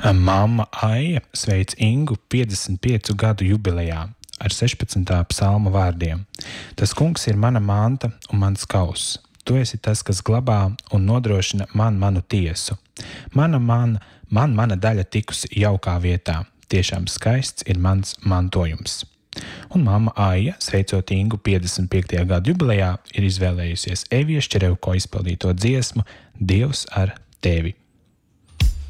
Mamma Aija sveic Ingu 55 gadu jubilejā ar 16. psalma vārdiem. Tas kungs ir mana manta un mans kauss. Tu esi tas, kas glabā un nodrošina manu tiesu. Mana daļa tikusi jaukā vietā. Tiešām skaists ir mans mantojums. Un mamma Aija, sveicot Ingu 55. gadu jubilejā, ir izvēlējusies Evijas Čerevko izpildīto dziesmu Dievs ar tevi.